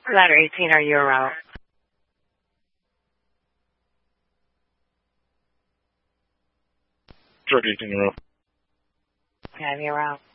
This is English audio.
Letter 18, are you around? Truck 18 euro. Have you around?